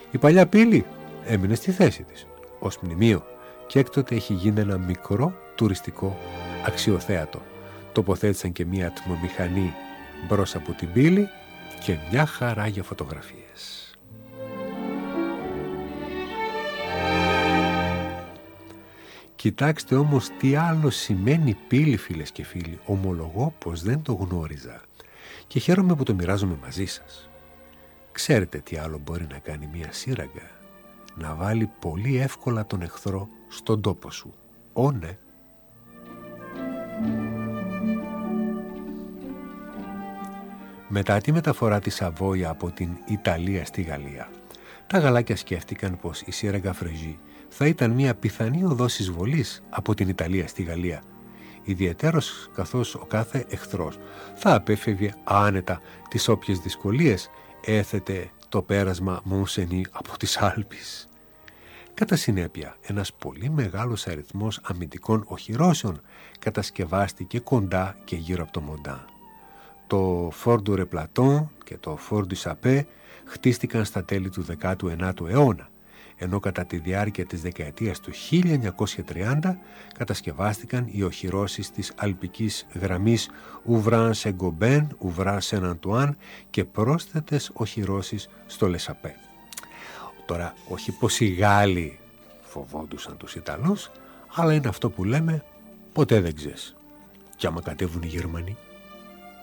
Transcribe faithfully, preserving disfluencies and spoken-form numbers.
Η παλιά πύλη έμεινε στη θέση της ως μνημείο και έκτοτε έχει γίνει ένα μικρό τουριστικό αξιοθέατο. Τοποθέτησαν και μία ατμομηχανή μπρος από την πύλη και μια χαρά για φωτογραφίες. Κοιτάξτε όμως τι άλλο σημαίνει πύλη, φίλες και φίλοι. Ομολογώ πως δεν το γνώριζα και χαίρομαι που το μοιράζομαι μαζί σας. Ξέρετε τι άλλο μπορεί να κάνει μια σύραγγα? Να βάλει πολύ εύκολα τον εχθρό στον τόπο σου. Ω ναι. Μετά τη μεταφορά της Σαβόια από την Ιταλία στη Γαλλία, τα γαλάκια σκέφτηκαν πως η σύραγγα Φρεζί θα ήταν μια πιθανή οδός εισβολής από την Ιταλία στη Γαλλία, ιδιαιτέρως καθώς ο κάθε εχθρός θα απέφευγε άνετα τις όποιες δυσκολίες έθετε το πέρασμα Μονσενί από τις Άλπεις. Κατά συνέπεια, ένας πολύ μεγάλος αριθμός αμυντικών οχυρώσεων κατασκευάστηκε κοντά και γύρω από το Μοντάν. Το Fort du Replaton και το Fort du Sapé χτίστηκαν στα τέλη του δέκατου ενάτου αιώνα, ενώ κατά τη διάρκεια της δεκαετίας του χίλια εννιακόσια τριάντα κατασκευάστηκαν οι οχυρώσεις της αλπικής γραμμής Ouvran-Saint-Gobain, Ouvran-Saint-Antoine και πρόσθετες οχυρώσεις στο Λεσαπέ. Τώρα, όχι πως οι Γάλλοι φοβόντουσαν τους Ιταλούς, αλλά είναι αυτό που λέμε, ποτέ δεν ξέρεις. Κι άμα κατέβουν οι Γερμανοί.